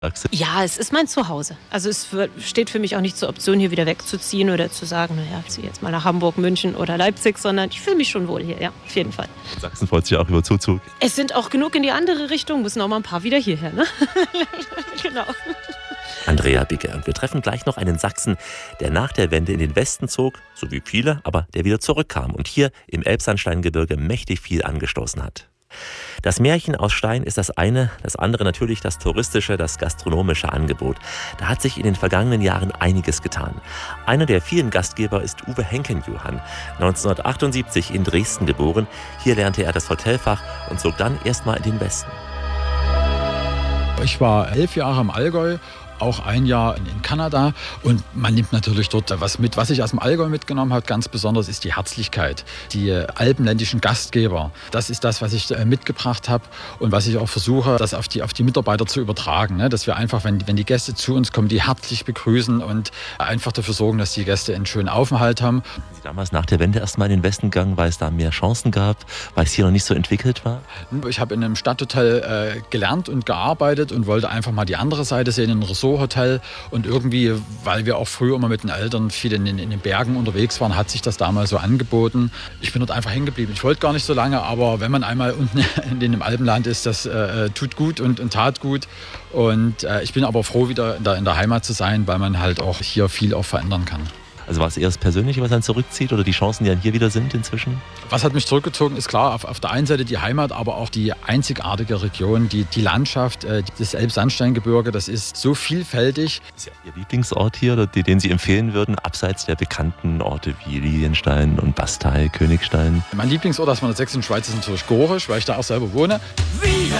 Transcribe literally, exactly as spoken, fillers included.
Ja, es ist mein Zuhause. Also es wird, steht für mich auch nicht zur Option, hier wieder wegzuziehen oder zu sagen, naja, ich ziehe jetzt mal nach Hamburg, München oder Leipzig, sondern ich fühle mich schon wohl hier, ja, auf jeden Fall. Sachsen freut sich auch über Zuzug. Es sind auch genug in die andere Richtung, müssen auch mal ein paar wieder hierher, ne? Genau. Andrea Bigge. Und wir treffen gleich noch einen Sachsen, der nach der Wende in den Westen zog, so wie viele, aber der wieder zurückkam und hier im Elbsandsteingebirge mächtig viel angestoßen hat. Das Märchen aus Stein ist das eine, das andere natürlich das touristische, das gastronomische Angebot. Da hat sich in den vergangenen Jahren einiges getan. Einer der vielen Gastgeber ist Uwe Henken-Johann, neunzehnhundertachtundsiebzig in Dresden geboren. Hier lernte er das Hotelfach und zog dann erstmal in den Westen. Ich war elf Jahre im Allgäu, auch ein Jahr in Kanada, und man nimmt natürlich dort was mit. Was ich aus dem Allgäu mitgenommen habe, ganz besonders, ist die Herzlichkeit. Die alpenländischen Gastgeber, das ist das, was ich mitgebracht habe und was ich auch versuche, das auf die, auf die Mitarbeiter zu übertragen. Ne? Dass wir einfach, wenn, wenn die Gäste zu uns kommen, die herzlich begrüßen und einfach dafür sorgen, dass die Gäste einen schönen Aufenthalt haben. Sie damals nach der Wende erstmal in den Westen gegangen, weil es da mehr Chancen gab, weil es hier noch nicht so entwickelt war? Ich habe in einem Stadthotel äh, gelernt und gearbeitet und wollte einfach mal die andere Seite sehen, in Resort Hotel, und irgendwie, weil wir auch früher immer mit den Eltern viel in, in den Bergen unterwegs waren, hat sich das damals so angeboten. Ich bin dort einfach hängen geblieben. Ich wollte gar nicht so lange, aber wenn man einmal unten in dem Alpenland ist, das äh, tut gut und, und tat gut. Und äh, ich bin aber froh, wieder in der, in der Heimat zu sein, weil man halt auch hier viel auch verändern kann. Also war es eher das Persönliche, was dann zurückzieht, oder die Chancen, die dann hier wieder sind inzwischen? Was hat mich zurückgezogen, ist klar, auf, auf der einen Seite die Heimat, aber auch die einzigartige Region, die, die Landschaft, äh, das Elbsandsteingebirge, das ist so vielfältig. Ist ja Ihr Lieblingsort hier, oder den Sie empfehlen würden, abseits der bekannten Orte wie Lilienstein und Bastei, Königstein? Mein Lieblingsort aus meiner sächsischen Schweiz ist natürlich Gorisch, weil ich da auch selber wohne. Wir